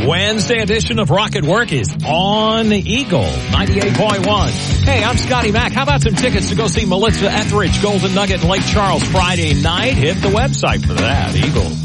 Wednesday edition of Rocket Work is on Eagle 98.1. Hey, I'm Scotty Mack. How about some tickets to go see Melissa Etheridge, Golden Nugget, in Lake Charles Friday night? Hit the website for that, Eagle.